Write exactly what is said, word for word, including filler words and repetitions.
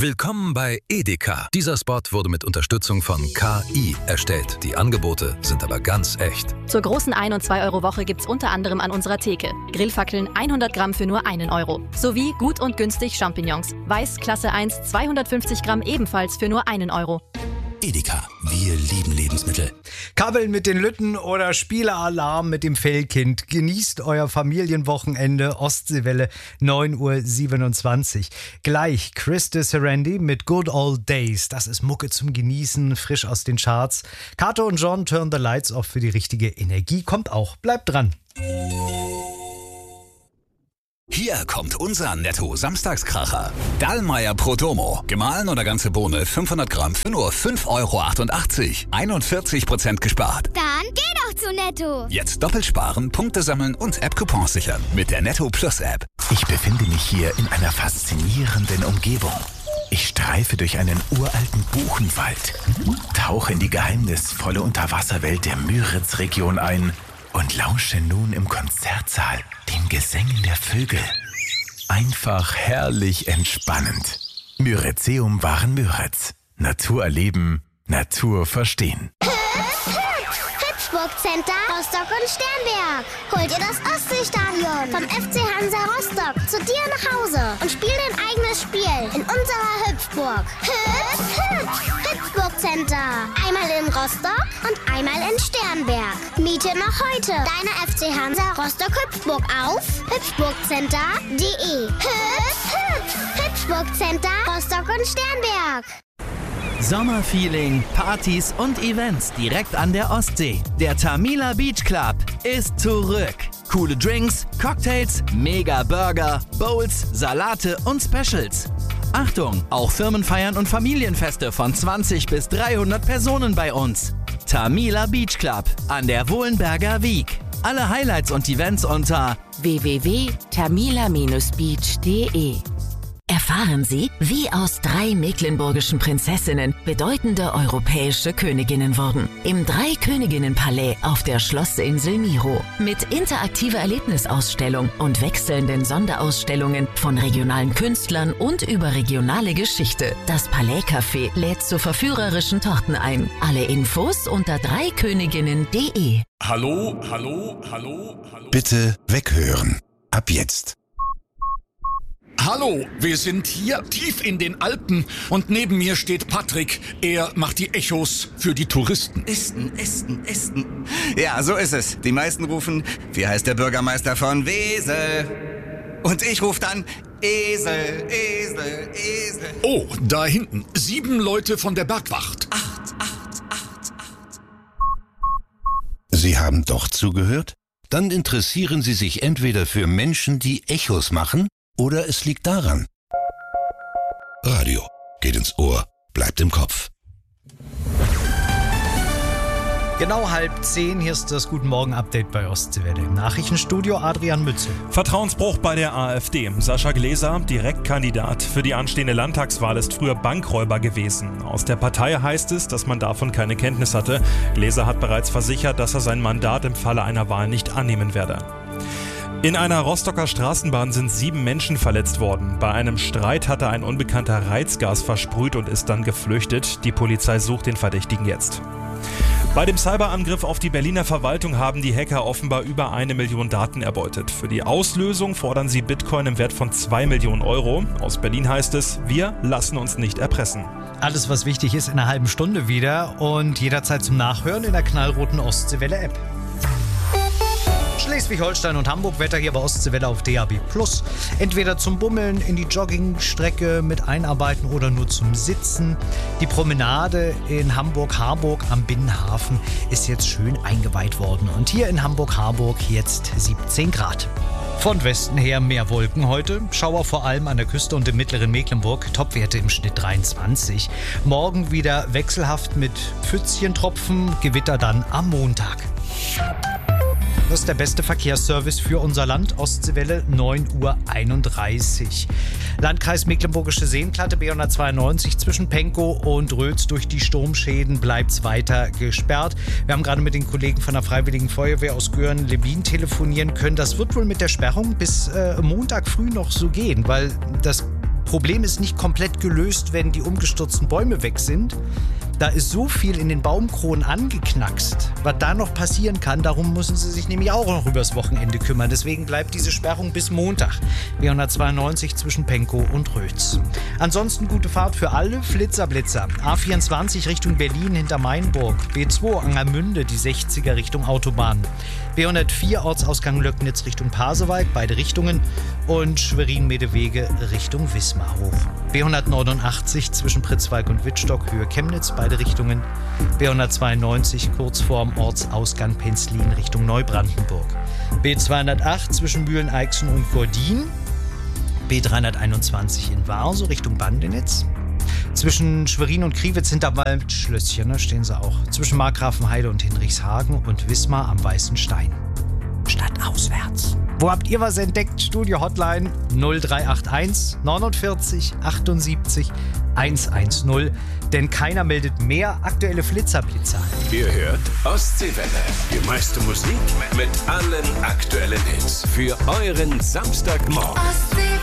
Willkommen bei Edeka. Dieser Spot wurde mit Unterstützung von K I erstellt. Die Angebote sind aber ganz echt. Zur großen ein- und zwei Euro Woche gibt's unter anderem an unserer Theke Grillfackeln hundert Gramm für nur einen Euro. Sowie gut und günstig Champignons. Weiß Klasse eins zweihundertfünfzig Gramm ebenfalls für nur einen Euro. Edeka, wir lieben Lebensmittel. Kabbeln mit den Lütten oder Spielealarm mit dem Fellkind. Genießt euer Familienwochenende. Ostseewelle neun Uhr siebenundzwanzig. Gleich Chris de Serendi mit Good Old Days. Das ist Mucke zum Genießen, frisch aus den Charts. Kato und John Turn the Lights Off für die richtige Energie. Kommt auch, bleibt dran. Hier kommt unser Netto-Samstagskracher. Dallmayr Prodomo. Gemahlen oder ganze Bohne fünfhundert Gramm für nur fünf Euro achtundachtzig. einundvierzig Prozent gespart. Dann geh doch zu Netto. Jetzt doppelt sparen, Punkte sammeln und App-Coupons sichern. Mit der Netto Plus App. Ich befinde mich hier in einer faszinierenden Umgebung. Ich streife durch einen uralten Buchenwald, tauche in die geheimnisvolle Unterwasserwelt der Müritz-Region ein und lausche nun im Konzertsaal den Gesängen der Vögel. Einfach herrlich entspannend. Müritzeum waren Müritz. Natur erleben, Natur verstehen. Hüpfburg Center, Rostock und Sternberg. Hol dir das Ostseestadion vom F C Hansa Rostock zu dir nach Hause und spiel dein eigenes Spiel in unserer Hüpfburg. Hüpf, hüpf, Hüpfburg Center. Einmal in Rostock und einmal in Sternberg. Miete noch heute deine F C Hansa Rostock Hüpfburg auf hüpfburgcenter punkt de. Hüpf, hüpf, Hüpfburg Center, Rostock und Sternberg. Sommerfeeling, Partys und Events direkt an der Ostsee. Der Tamila Beach Club ist zurück. Coole Drinks, Cocktails, Mega Burger, Bowls, Salate und Specials. Achtung, auch Firmenfeiern und Familienfeste von zwanzig bis dreihundert Personen bei uns. Tamila Beach Club an der Wohlenberger Wiek. Alle Highlights und Events unter w w w punkt tamila Bindestrich beach punkt de. Erfahren Sie, wie aus drei mecklenburgischen Prinzessinnen bedeutende europäische Königinnen wurden. Im Drei-Königinnen-Palais auf der Schlossinsel Miro. Mit interaktiver Erlebnisausstellung und wechselnden Sonderausstellungen von regionalen Künstlern und überregionale Geschichte. Das Palais-Café lädt zu verführerischen Torten ein. Alle Infos unter dreiköniginnen punkt de. Hallo, hallo, hallo, hallo. Bitte weghören. Ab jetzt. Hallo, wir sind hier tief in den Alpen und neben mir steht Patrick. Er macht die Echos für die Touristen. Esten, Esten, Esten. Ja, so ist es. Die meisten rufen, wie heißt der Bürgermeister von Wesel? Und ich rufe dann, Esel, Esel, Esel. Oh, da hinten, sieben Leute von der Bergwacht. Acht, acht, acht, acht. Sie haben doch zugehört? Dann interessieren Sie sich entweder für Menschen, die Echos machen, oder es liegt daran. Radio geht ins Ohr, bleibt im Kopf. Genau halb zehn, hier ist das Guten Morgen-Update bei Ostseewelle. Im Nachrichtenstudio Adrian Mützel. Vertrauensbruch bei der AfD. Sascha Gläser, Direktkandidat für die anstehende Landtagswahl, ist früher Bankräuber gewesen. Aus der Partei heißt es, dass man davon keine Kenntnis hatte. Gläser hat bereits versichert, dass er sein Mandat im Falle einer Wahl nicht annehmen werde. In einer Rostocker Straßenbahn sind sieben Menschen verletzt worden. Bei einem Streit hatte ein Unbekannter Reizgas versprüht und ist dann geflüchtet. Die Polizei sucht den Verdächtigen jetzt. Bei dem Cyberangriff auf die Berliner Verwaltung haben die Hacker offenbar über eine Million Daten erbeutet. Für die Auslösung fordern sie Bitcoin im Wert von zwei Millionen Euro. Aus Berlin heißt es, wir lassen uns nicht erpressen. Alles, was wichtig ist, in einer halben Stunde wieder und jederzeit zum Nachhören in der knallroten Ostseewelle-App. Schleswig-Holstein und Hamburg, Wetter hier bei Ostseewelle auf D A B plus. Entweder zum Bummeln in die Joggingstrecke mit einarbeiten oder nur zum Sitzen. Die Promenade in Hamburg-Harburg am Binnenhafen ist jetzt schön eingeweiht worden. Und hier in Hamburg-Harburg jetzt siebzehn Grad. Von Westen her mehr Wolken heute. Schauer vor allem an der Küste und im mittleren Mecklenburg. Topwerte im Schnitt dreiundzwanzig. Morgen wieder wechselhaft mit Pfützchentropfen. Gewitter dann am Montag. Das ist der beste Verkehrsservice für unser Land. Ostseewelle neun Uhr einunddreißig. Landkreis Mecklenburgische Seenplatte B hundertzweiundneunzig zwischen Pankow und Rötz. Durch die Sturmschäden bleibt es weiter gesperrt. Wir haben gerade mit den Kollegen von der Freiwilligen Feuerwehr aus Göhren-Lebbin telefonieren können. Das wird wohl mit der Sperrung bis äh, Montag früh noch so gehen, weil das Problem ist nicht komplett gelöst, wenn die umgestürzten Bäume weg sind. Da ist so viel in den Baumkronen angeknackst, was da noch passieren kann. Darum müssen sie sich nämlich auch noch übers Wochenende kümmern. Deswegen bleibt diese Sperrung bis Montag. B hundertzweiundneunzig zwischen Pankow und Rötz. Ansonsten gute Fahrt für alle. Flitzer, Blitzer. A vierundzwanzig Richtung Berlin hinter Mainburg. B zwei Angermünde, die sechziger Richtung Autobahn. B hundertvier Ortsausgang Löcknitz Richtung Pasewalk, beide Richtungen. Und Schwerin-Medewege Richtung Wismar hoch. B hundertneunundachtzig zwischen Pritzwalk und Wittstock, Höhe Chemnitz, beide Richtungen. B hundertzweiundneunzig kurz vorm Ortsausgang Penzlin Richtung Neubrandenburg. B zweihundertacht zwischen Mühlen-Eichsen und Gordin. B dreihunderteinundzwanzig in Warso Richtung Bandenitz. Zwischen Schwerin und Kriwitz hinter Waldschlösschen, da stehen sie auch. Zwischen Markgrafenheide und Hinrichshagen und Wismar am Weißen Stein. Stadtauswärts. Wo habt ihr was entdeckt? Studio Hotline null drei acht eins neunundvierzig achtundsiebzig hundertzehn. Denn keiner meldet mehr aktuelle Flitzerblitzer. Ihr hört Ostseewelle. Die meiste Musik mit allen aktuellen Hits. Für euren Samstagmorgen. Ostsee.